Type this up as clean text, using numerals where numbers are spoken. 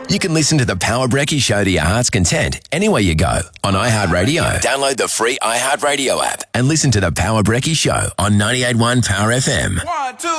You can listen to the Power Brekkie Show to your heart's content anywhere you go on iHeartRadio. Download the free iHeartRadio app and listen to the Power Brekkie Show on 98.1 Power FM. 1, 2.